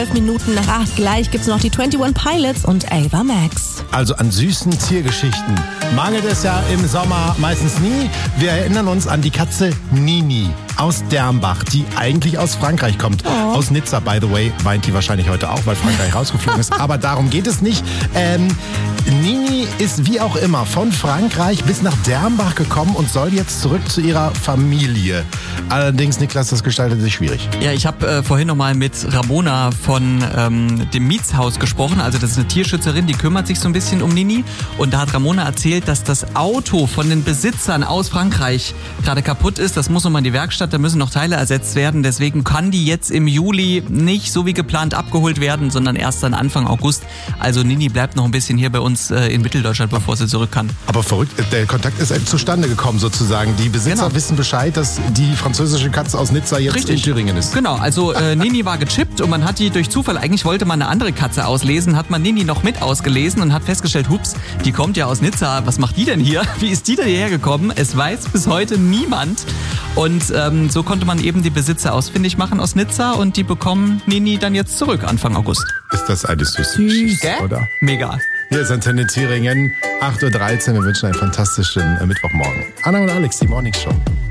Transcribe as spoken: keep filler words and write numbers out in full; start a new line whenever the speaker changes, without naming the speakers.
Minuten nach acht. Gleich gibt's noch die einundzwanzig Pilots und Ava Max.
Also an süßen Tiergeschichten mangelt es ja im Sommer meistens nie. Wir erinnern uns an die Katze Nini aus Dermbach, die eigentlich aus Frankreich kommt. Oh. Aus Nizza, by the way, weint die wahrscheinlich heute auch, weil Frankreich rausgeflogen ist. Aber darum geht es nicht. Ähm, Nini ist wie auch immer von Frankreich bis nach Dermbach gekommen und soll jetzt zurück zu ihrer Familie. Allerdings, Niklas, das gestaltet sich schwierig.
Ja, ich habe äh, vorhin nochmal mit Ramona von ähm, dem Mietshaus gesprochen. Also das ist eine Tierschützerin, die kümmert sich so ein bisschen um Nini. Und da hat Ramona erzählt, dass das Auto von den Besitzern aus Frankreich gerade kaputt ist. Das muss nochmal in die Werkstatt, da müssen noch Teile ersetzt werden. Deswegen kann die jetzt im Juli nicht so wie geplant abgeholt werden, sondern erst dann Anfang August. Also Nini bleibt noch ein bisschen hier bei uns äh, in Mitteldeutschland, bevor sie zurück kann.
Aber verrückt, der Kontakt ist zustande gekommen sozusagen. Die Besitzer
Genau.
wissen Bescheid, dass die französische Katze aus Nizza jetzt
Richtig.
in Thüringen ist.
Genau, also äh, Nini war gechippt und man hat die durch Zufall, eigentlich wollte man eine andere Katze auslesen, hat man Nini noch mit ausgelesen und hat festgestellt, hups, die kommt ja aus Nizza, was macht die denn hier? Wie ist die denn hierher gekommen? Es weiß bis heute niemand. Und ähm, so konnte man eben die Besitzer ausfindig machen aus Nizza und die bekommen Nini dann jetzt zurück Anfang August.
Ist das alles süß,
Süß, gell?
oder?
Mega.
Hier ist Antenne Thüringen, acht Uhr dreizehn. Wir wünschen einen fantastischen Mittwochmorgen. Anna und Alex, die Morning Show.